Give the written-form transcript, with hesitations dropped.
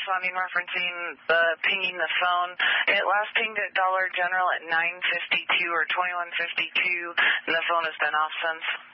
responding referencing the pinging the phone. It last pinged at Dollar General at 9:52 or 21:52, and the phone has been off since.